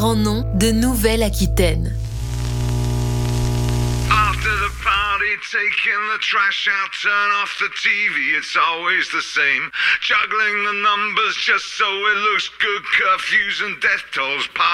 En nom de Nouvelle-Aquitaine. After the party, taking the trash out, turn off the TV, it's always the same. Juggling the numbers just so it looks good, curfews and death tolls.